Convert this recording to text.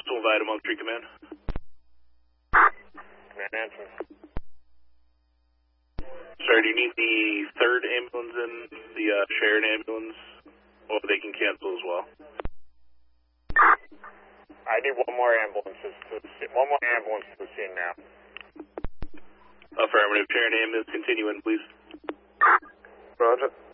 Hospital Vita Moultrie Command. Command answer. Sir, do you need the third ambulance in, the shared ambulance, or they can cancel as well? I need one more ambulance to the scene now. Affirmative. Shared ambulance, continue in, please. Roger.